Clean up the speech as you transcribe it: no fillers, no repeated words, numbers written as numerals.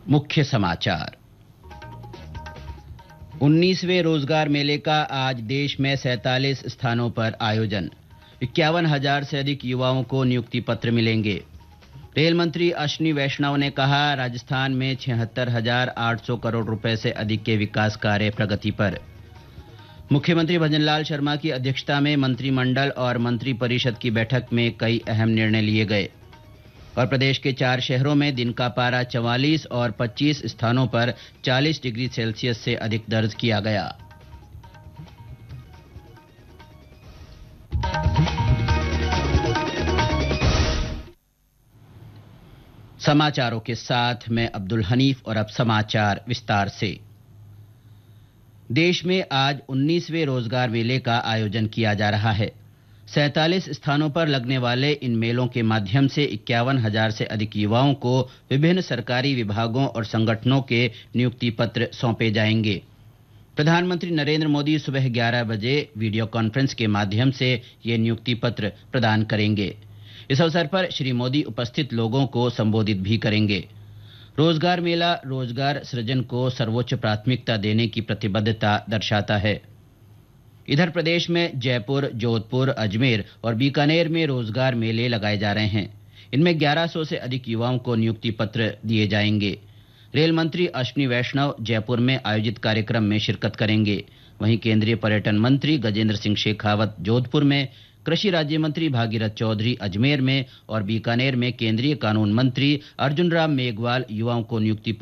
मुख्य समाचार। 19वें रोजगार मेले का आज देश में 47 स्थानों पर आयोजन। 51,000 से अधिक युवाओं को नियुक्ति पत्र मिलेंगे। रेल मंत्री अश्विनी वैष्णव ने कहा, राजस्थान में 76,800 करोड़ रुपए से अधिक के विकास कार्य प्रगति पर। मुख्यमंत्री भजनलाल शर्मा की अध्यक्षता में मंत्रिमंडल और मंत्रिपरिषद की बैठक में कई अहम निर्णय लिए गए। और प्रदेश के 4 शहरों में दिन का पारा 44 और 25 स्थानों पर 40 डिग्री सेल्सियस से अधिक दर्ज किया गया। समाचारों के साथ मैं अब्दुल हनीफ और अब समाचार विस्तार से। देश में आज 19वें रोजगार मेले का आयोजन किया जा रहा है। 47 स्थानों पर लगने वाले इन मेलों के माध्यम से 51,000 से अधिक युवाओं को विभिन्न सरकारी विभागों और संगठनों के नियुक्ति पत्र सौंपे जाएंगे। प्रधानमंत्री नरेंद्र मोदी सुबह 11 बजे वीडियो कॉन्फ्रेंस के माध्यम से ये नियुक्ति पत्र प्रदान करेंगे। इस अवसर पर श्री मोदी उपस्थित लोगों को संबोधित भी करेंगे। रोजगार मेला रोजगार सृजन को सर्वोच्च प्राथमिकता देने की प्रतिबद्धता दर्शाता है। इधर प्रदेश में जयपुर, जोधपुर, अजमेर और बीकानेर में रोजगार मेले लगाए जा रहे हैं। इनमें 1100 से अधिक युवाओं को नियुक्ति पत्र दिए जाएंगे। रेल मंत्री अश्विनी वैष्णव जयपुर में आयोजित कार्यक्रम में शिरकत करेंगे। वहीं केंद्रीय पर्यटन मंत्री गजेंद्र सिंह शेखावत जोधपुर में, कृषि राज्य मंत्री भागीरथ चौधरी अजमेर में और बीकानेर में केंद्रीय कानून मंत्री अर्जुन राम मेघवाल युवाओं को नियुक्ति